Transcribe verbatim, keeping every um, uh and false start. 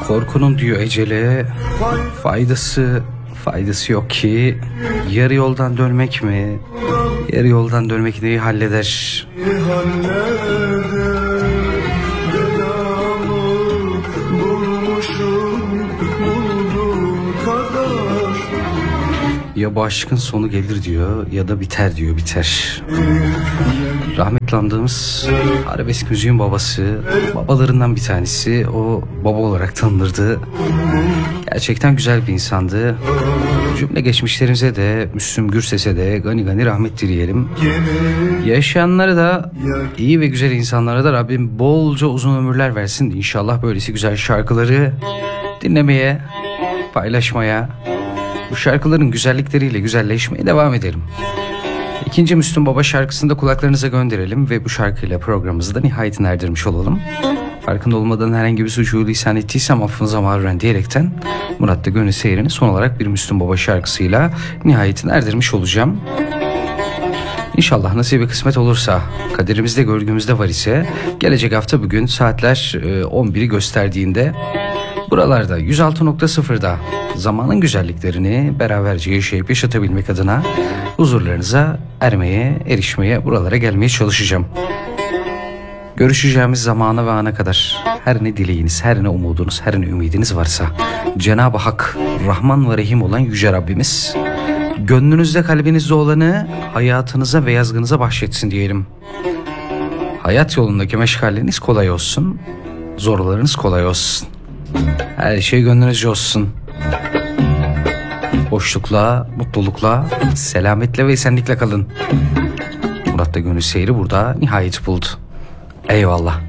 Korkunun diyor ecele, faydası faydası yok ki. Yarı yoldan dönmek mi? Yarı yoldan dönmek neyi halleder? Ya bu aşkın sonu gelir diyor ya da biter diyor, biter. Rahmetli andığımız arabesk müziğin babası, babalarından bir tanesi, o baba olarak tanınırdı. Gerçekten güzel bir insandı. Cümle geçmişlerimize de, Müslüm Gürses'e de gani gani rahmet dileyelim. Yaşayanlara da, iyi ve güzel insanlara da Rabbim bolca uzun ömürler versin. İnşallah böylesi güzel şarkıları dinlemeye, paylaşmaya, bu şarkıların güzellikleriyle güzelleşmeye devam edelim. İkinci Müslüm Baba şarkısını da kulaklarınıza gönderelim ve bu şarkıyla programımızı da nihayetine erdirmiş olalım. Farkında olmadan herhangi bir suçu lisan ettiysem affınıza mağruren diyerekten Murat da Gönül Seyri'ni son olarak bir Müslüm Baba şarkısıyla nihayetine erdirmiş olacağım. İnşallah nasibi kısmet olursa, kaderimizde gölgümüzde var ise gelecek hafta bugün saatler on biri gösterdiğinde buralarda yüz altı nokta sıfırda zamanın güzelliklerini beraberce yaşayıp yaşatabilmek adına huzurlarınıza ermeye, erişmeye, buralara gelmeye çalışacağım. Görüşeceğimiz zamana ve ana kadar her ne dileğiniz, her ne umudunuz, her ne ümidiniz varsa Cenab-ı Hak, Rahman ve Rahim olan Yüce Rabbimiz gönlünüzde, kalbinizde olanı hayatınıza ve yazgınıza bahşetsin diyelim. Hayat yolundaki meşgalleriniz kolay olsun, zorlarınız kolay olsun. Her şey gönlünüzce olsun. Hoşlukla, mutlulukla, selametle ve esenlikle kalın. Murat da Gönül Seyri burada nihayet buldu. Eyvallah.